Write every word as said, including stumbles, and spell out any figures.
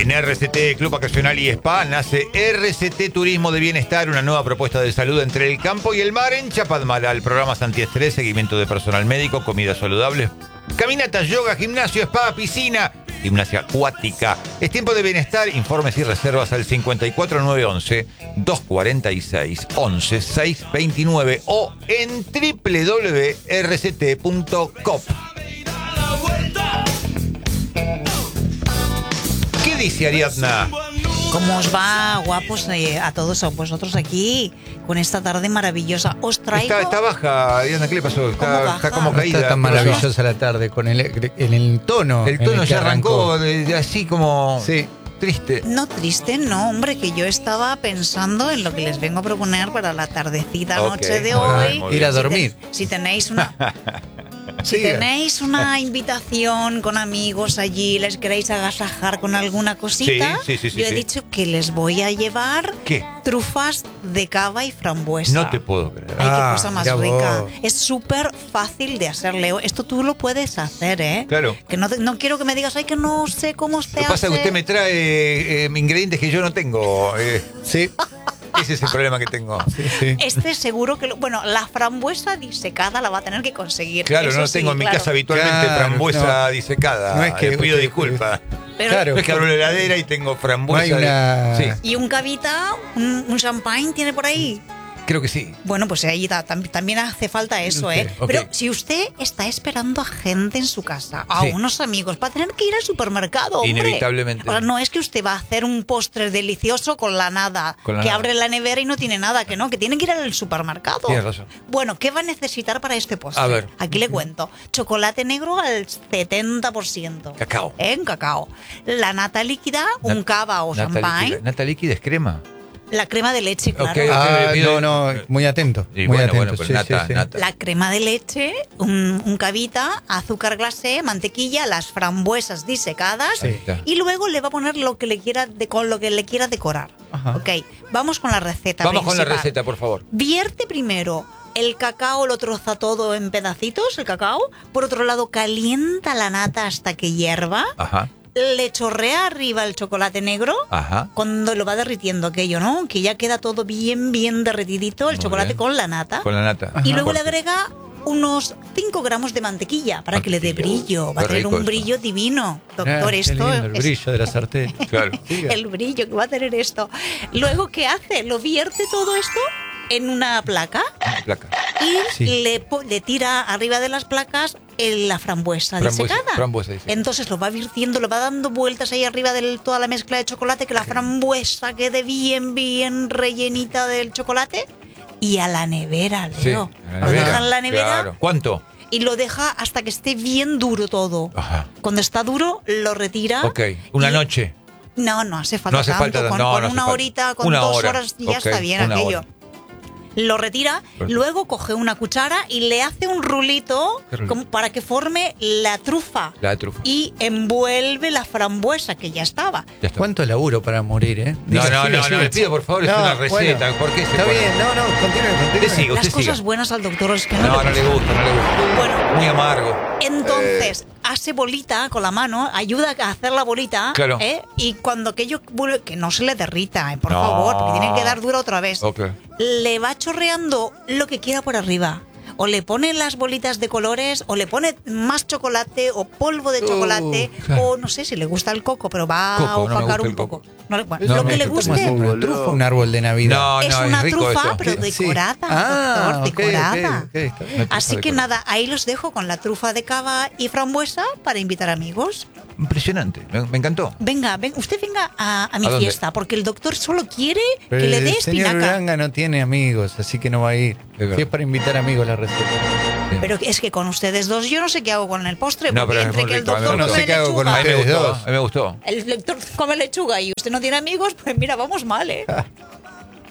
En R C T Club Vacacional y Spa nace R C T Turismo de Bienestar, una nueva propuesta de salud entre el campo y el mar en Chapadmalal. Programas antiestrés, seguimiento de personal médico, comida saludable, caminatas, yoga, gimnasio, spa, piscina, gimnasia acuática. Es tiempo de bienestar. Informes y reservas al cincuenta y cuatro nueve once dos cuarenta y seis once seiscientos veintinueve o en doble u doble u doble u punto r c t punto com. ¿Qué dice Ariadna? ¿Cómo os va, guapos, eh, a todos a vosotros aquí con esta tarde maravillosa? Os traigo... Está, está baja, Ariadna, ¿qué le pasó? Está, está como caída. No está tan maravillosa la tarde con el, el, el tono. El tono el ya arrancó, arrancó. De, de así como sí. Triste. No triste, no, hombre, que yo estaba pensando en lo que les vengo a proponer para la tardecita Okay, noche de muy hoy. bien, muy Ir a bien. dormir. Si, te- si tenéis una... Si Siga. tenéis una invitación con amigos allí, les queréis agasajar con alguna cosita, Sí, sí, sí, sí, yo he sí. dicho que les voy a llevar ¿Qué? trufas de cava y frambuesa. No te puedo creer. Ay, Ah, qué cosa más mira rica. vos. Es súper fácil de hacer, Leo. Esto tú lo puedes hacer, ¿eh? Claro. Que no, te- no quiero que me digas, ay, que no sé cómo se Lo que pasa hace. es que usted me trae eh, ingredientes que yo no tengo. eh, Sí, ese es el problema que tengo. sí, sí. Este seguro que... Lo, bueno, la frambuesa disecada la va a tener que conseguir. Claro, eso no sí, tengo en mi claro. casa habitualmente Claro, frambuesa no. disecada. No es que Le pido usted- disculpas. Pero- Claro. No es que abro la heladera y tengo frambuesa. No hay una- de- Sí, ¿Y un cavita? ¿Un, un champagne tiene por ahí? creo que sí. Bueno, pues ahí ta- tam- también hace falta eso, Ok, ¿eh? ok. Pero si usted está esperando a gente en su casa, a Sí. unos amigos, va a tener que ir al supermercado, hombre. Inevitablemente. O sea, no es que usted va a hacer un postre delicioso con la nada, Con la que nada. abre la nevera y no tiene nada, que no, que tiene que ir al supermercado. Tienes razón. Bueno, ¿qué va a necesitar para este postre? A ver. Aquí le cuento. Chocolate negro al setenta por ciento. Cacao. En cacao. La nata líquida, un Nat- cava o Nata champagne. líquida. Nata líquida es crema. La crema de leche, claro. Ok. Ah, le pido- no, no, muy atento. Y muy bueno, atento. bueno, pero sí, nata, sí, sí. nata. La crema de leche, un, un cavita, azúcar glacé, mantequilla, las frambuesas disecadas Ahí está. y luego le va a poner lo que le quiera de, con lo que le quiera decorar. Ajá. Ok, vamos con la receta. Vamos con la principal. receta, por favor. Vierte primero el cacao, lo troza todo en pedacitos, el cacao. Por otro lado, calienta la nata hasta que hierva. Ajá, Le chorrea arriba el chocolate negro. ajá. Cuando lo va derritiendo aquello, ¿no? Que ya queda todo bien, bien derretidito, el Muy chocolate bien. con la nata. Con la nata. Y luego le Fuerte. agrega unos cinco gramos de mantequilla para que le dé Mantequilla. brillo. Va a Qué tener rico un esto. brillo divino. Ah, Doctor, qué esto lindo, el es brillo de la sartén. Claro. Siga. el brillo que va a tener esto. Luego, ¿qué hace? Lo vierte todo esto en una placa Placa. y Sí. le, po- le tira arriba de las placas en la frambuesa, Frambuesa, disecada. frambuesa disecada. Entonces lo va virtiendo, lo va dando vueltas ahí arriba de toda la mezcla de chocolate, que la frambuesa quede bien, bien rellenita del chocolate. Y a la nevera, Sí, Leo. a la Lo nevera. deja en la nevera Claro. ¿Cuánto? y lo deja hasta que esté bien duro todo. Ajá. Cuando está duro, lo retira. Ok, una y- noche. No, no hace falta No hace tanto. falta- con no, con no hace una falta. horita, con Una dos hora. horas ya Ok, está bien una aquello. hora. Lo retira, Perfecto. luego coge una cuchara y le hace un rulito, ¿Qué rulito? como para que forme la trufa. La trufa. Y envuelve la frambuesa que ya estaba. Ya está. ¿Cuánto laburo para morir, eh? No, Diga, no, siga, no, siga. no, le pido por favor, es No, una receta. bueno, ¿Por qué se Está pone- bien, no, no, continúe, Usted continúe. siga, Las usted cosas siga. buenas al doctor es que no, No, le no le gusta, no le gusta. Bueno. Muy amargo. Entonces, hace bolita con la mano, ayuda a hacer la bolita. Claro. ¿eh? Y cuando aquello vuelve, que no se le derrita, ¿eh? por No. favor, porque tiene que quedar dura otra vez. Ok. Le va chorreando lo que quiera por arriba. O le pone las bolitas de colores, o le pone más chocolate, o polvo de Uh, chocolate, claro. o no sé si le gusta el coco, pero va Coco, a no me opacar gusta un el poco. coco. No le- bueno, No lo me que le gusta. guste. ¿Cómo es una trufa, un árbol de Navidad? No, Es no, una es rico trufa, eso. pero Sí. decorada, Ah, doctor, ok, decorada. ok, ok, está bien. Me gusta Así que decorada. nada, ahí los dejo con la trufa de cava y frambuesa para invitar amigos. Impresionante. Me, me encantó. Venga, ven, usted venga a, a mi ¿A dónde? fiesta, porque el doctor solo quiere Pero que le dé el señor espinaca. Uranga no tiene amigos, así que no va a ir. verdad. Si es para invitar amigos la receta. Bien. Pero es que con ustedes dos yo no sé qué hago con el postre, No, porque pero es entre muy que el rico, a mí me doctor gusta. come No sé qué hago con lechuga, A mí me ustedes gustó. dos. A mí me gustó. el doctor come lechuga y usted no tiene amigos, pues mira, vamos mal, ¿eh?